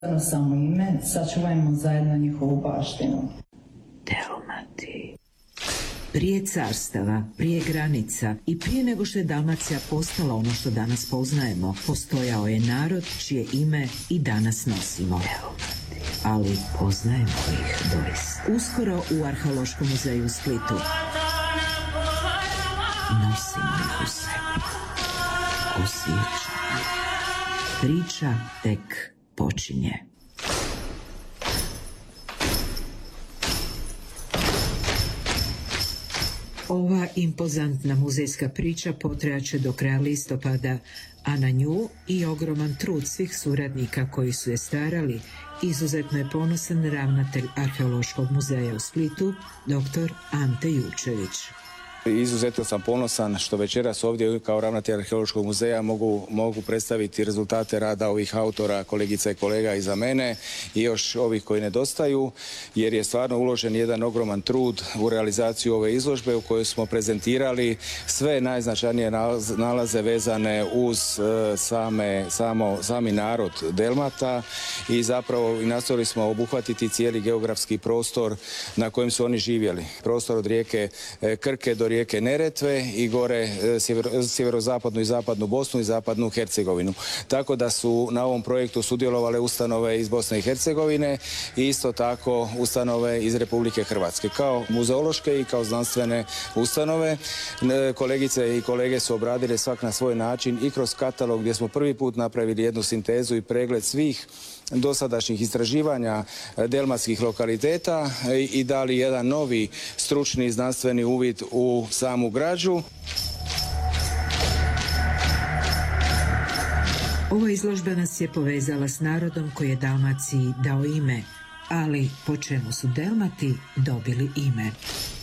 samo ime, sačuvajmo zajedno njihovu baštinu. Delmati. Prije carstava, prije granica i prije nego što je Dalmacija postala ono što danas poznajemo, postojao je narod čije ime i danas nosimo. Delmati. Ali poznajemo ih doista. Uskoro u Arheološkom muzeju u Splitu nosimo ih u sebi. Osjećamo. Priča tek počinje. Ova impozantna muzejska priča potrajaće do kraja listopada, a na nju i ogroman trud svih suradnika koji su je starali, izuzetno je ponosan ravnatelj Arheološkog muzeja u Splitu, dr. Ante Jurčević. Izuzetno sam ponosan što večeras ovdje kao ravnatelj Arheološkog muzeja mogu predstaviti rezultate rada ovih autora, kolegica i kolega iza mene i još ovih koji nedostaju, jer je stvarno uložen jedan ogroman trud u realizaciju ove izložbe u kojoj smo prezentirali sve najznačajnije nalaze vezane uz sami narod Delmata i zapravo nastojali smo obuhvatiti cijeli geografski prostor na kojem su oni živjeli. Prostor od rijeke Krke do rijeke Neretve i gore sjeverozapadnu i zapadnu Bosnu i zapadnu Hercegovinu. Tako da su na ovom projektu sudjelovale ustanove iz Bosne i Hercegovine i isto tako ustanove iz Republike Hrvatske. Kao muzeološke i kao znanstvene ustanove kolegice i kolege su obradile svak na svoj način i kroz katalog gdje smo prvi put napravili jednu sintezu i pregled svih dosadašnjih istraživanja delmatskih lokaliteta i dali jedan novi stručni i znanstveni uvid u samu građu. Ova izložba nas je povezala s narodom koji je Dalmaciji dao ime, ali po čemu su Delmati dobili ime?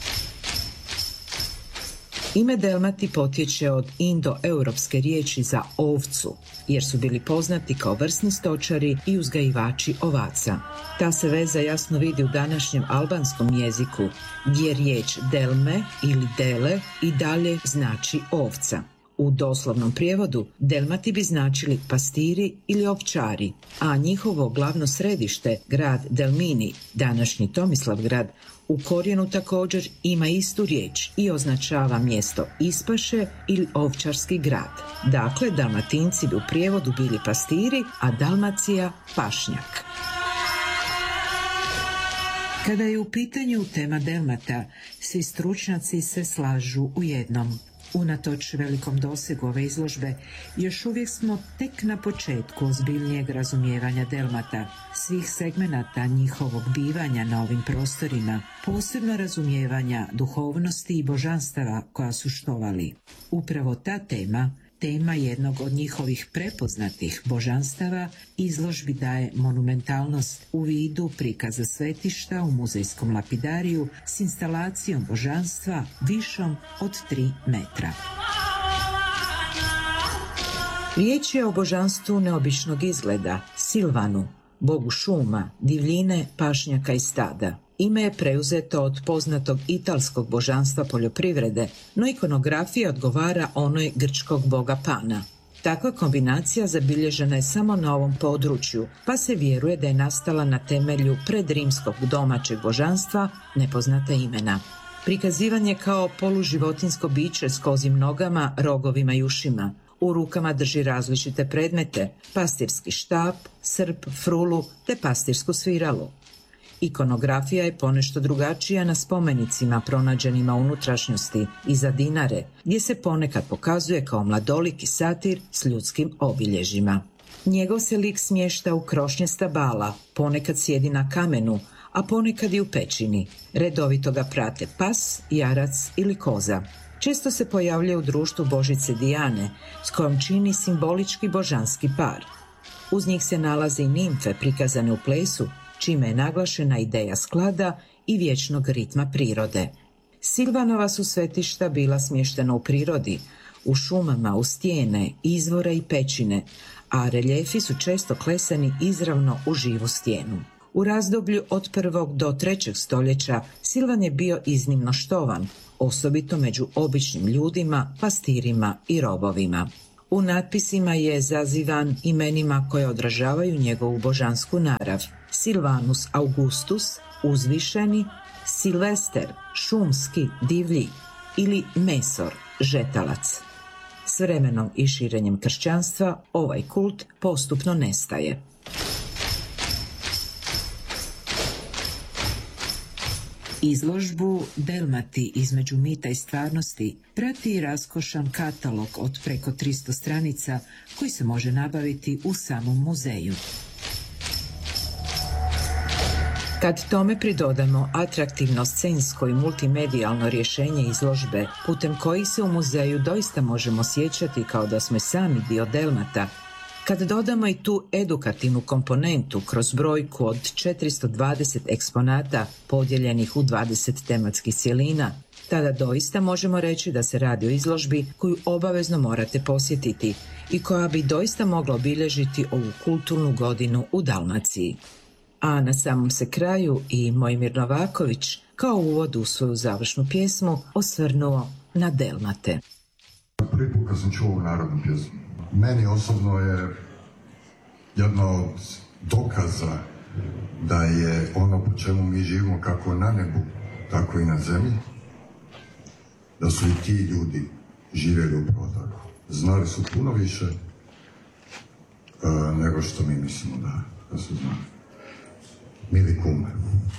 Ime Delmati potječe od indoeuropske riječi za ovcu, jer su bili poznati kao vrsni stočari i uzgajivači ovaca. Ta se veza jasno vidi u današnjem albanskom jeziku, gdje riječ delme ili dele i dalje znači ovca. U doslovnom prijevodu Delmati bi značili pastiri ili ovčari, a njihovo glavno središte, grad Delmini, današnji Tomislavgrad, u korijenu također ima istu riječ i označava mjesto ispaše ili ovčarski grad. Dakle, Dalmatinci bi u prijevodu bili pastiri, a Dalmacija pašnjak. Kada je u pitanju tema Delmata, svi stručnjaci se slažu u jednom. Unatoč velikom dosegu ove izložbe, još uvijek smo tek na početku ozbiljnijeg razumijevanja Delmata, svih segmenata njihovog bivanja na ovim prostorima, posebno razumijevanja duhovnosti i božanstava koja su štovali. Upravo ta tema jednog od njihovih prepoznatih božanstava, izložbi daje monumentalnost u vidu prikaza svetišta u muzejskom lapidariju s instalacijom božanstva višom od 3 metra. Riječ je o božanstvu neobičnog izgleda, Silvanu, bogu šuma, divljine, pašnjaka i stada. Ime je preuzeto od poznatog italskog božanstva poljoprivrede, no ikonografija odgovara onoj grčkog boga Pana. Takva kombinacija zabilježena je samo na ovom području, pa se vjeruje da je nastala na temelju predrimskog domaćeg božanstva nepoznata imena. Prikazivan je kao poluživotinsko biće s kozim nogama, rogovima i ušima. U rukama drži različite predmete, pastirski štap, srp, frulu te pastirsku sviralu. Ikonografija je ponešto drugačija na spomenicima pronađenima u unutrašnjosti iza Dinare, gdje se ponekad pokazuje kao mladoliki satir s ljudskim obilježjima. Njegov se lik smješta u krošnje stabala, ponekad sjedi na kamenu, a ponekad i u pećini. Redovito ga prate pas, jarac ili koza. Često se pojavljuje u društvu Božice Dijane, s kojom čini simbolički božanski par. Uz njih se nalaze i nimfe prikazane u plesu, čime je naglašena ideja sklada i vječnog ritma prirode. Silvanova su svetišta bila smještena u prirodi, u šumama, u stijene, izvore i pećine, a reljefi su često klesani izravno u živu stijenu. U razdoblju od 1. do 3. stoljeća Silvan je bio iznimno štovan, osobito među običnim ljudima, pastirima i robovima. U natpisima je zazivan imenima koje odražavaju njegovu božansku narav. Silvanus Augustus, uzvišeni, Silvester, šumski, divlji ili Mesor, žetalac. S vremenom i širenjem kršćanstva ovaj kult postupno nestaje. Izložbu Delmati između mita i stvarnosti prati raskošan katalog od preko 300 stranica koji se može nabaviti u samom muzeju. Kad tome pridodamo atraktivno scensko i multimedijalno rješenje izložbe, putem kojih se u muzeju doista možemo sjećati kao da smo sami dio Delmata, kad dodamo i tu edukativnu komponentu kroz brojku od 420 eksponata podijeljenih u 20 tematskih cjelina, tada doista možemo reći da se radi o izložbi koju obavezno morate posjetiti i koja bi doista mogla obilježiti ovu kulturnu godinu u Dalmaciji. A na samom se kraju i Mojmir Novaković, kao uvod u svoju završnu pjesmu, osvrnuo na Delmate. Prvi put kad sam čuo ovu narodnu pjesmu, meni osobno je jedno od dokaza da je ono po čemu mi živimo kako na nebu, tako i na zemlji, da su i ti ljudi živjeli upravo tako. Znali su puno više nego što mi mislimo da su znali. Mili kume.